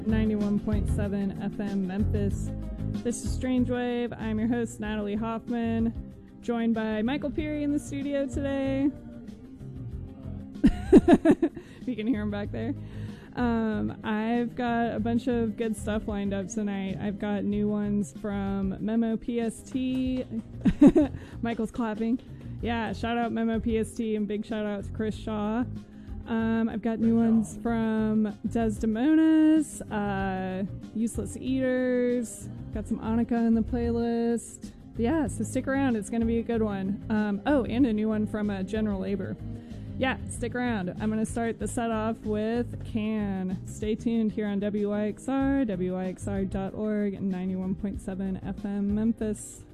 91.7 FM Memphis. This is Strange Wave. I'm your host, Natalie Hoffman, joined by Michael Peary in the studio today. You can hear him back there. I've got a bunch of good stuff lined up tonight. I've got new ones from Memo PST. Michael's clapping. Yeah, shout out Memo PST and big shout out to Chris Shaw. I've got new ones from Desdemonas, Useless Eaters, got some Annika in the playlist. Yeah, so stick around, it's going to be a good one. Oh, and a new one from General Labor. Yeah, stick around. I'm going to start the set off with Can. Stay tuned here on WYXR, WYXR.org, and 91.7 FM Memphis.